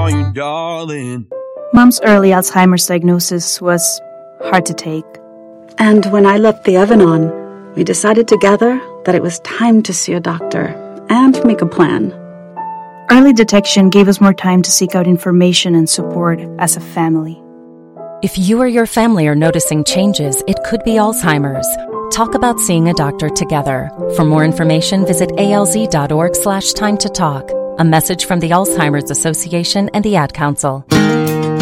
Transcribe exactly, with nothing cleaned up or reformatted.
on you, darling. Mom's early Alzheimer's diagnosis was hard to take. And when I left the Evanon, we decided together that it was time to see a doctor and make a plan. Early detection gave us more time to seek out information and support as a family. If you or your family are noticing changes, it could be Alzheimer's. Talk about seeing a doctor together. For more information, visit alz.org slash time to talk. A message from the Alzheimer's Association and the Ad Council.